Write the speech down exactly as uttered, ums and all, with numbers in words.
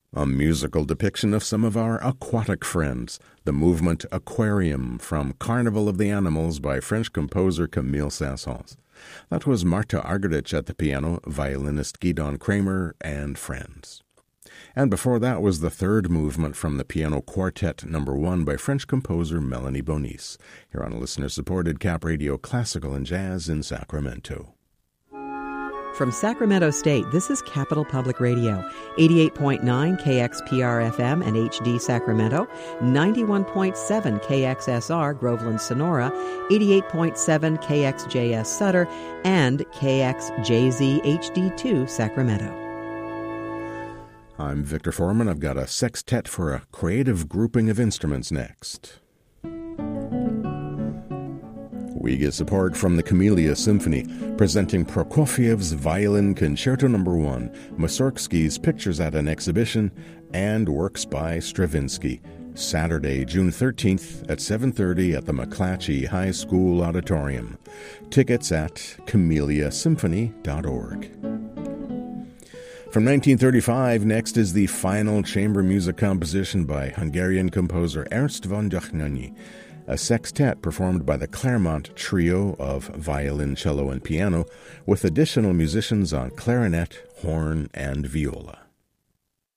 A musical depiction of some of our aquatic friends, the movement Aquarium from Carnival of the Animals by French composer Camille Saint-Saëns. That was Marta Argerich at the piano, violinist Gidon Kramer, and friends. And before that was the third movement from the Piano Quartet Number One by French composer Melanie Bonis, here on a listener-supported Cap Radio Classical and Jazz in Sacramento. From Sacramento State, this is Capital Public Radio, eighty-eight point nine K X P R F M and H D Sacramento, ninety-one point seven K X S R Groveland Sonora, eighty-eight point seven K X J S Sutter, and K X J Z H D two Sacramento. I'm Victor Foreman. I've got a sextet for a creative grouping of instruments next. We get support from the Camellia Symphony, presenting Prokofiev's Violin Concerto Number One, Mussorgsky's Pictures at an Exhibition, and Works by Stravinsky. Saturday, June thirteenth at seven thirty at the McClatchy High School Auditorium. Tickets at camellia symphony dot org. From nineteen thirty-five, next is the final chamber music composition by Hungarian composer Ernst von Dohnányi, a sextet performed by the Claremont Trio of violin, cello, and piano, with additional musicians on clarinet, horn, and viola.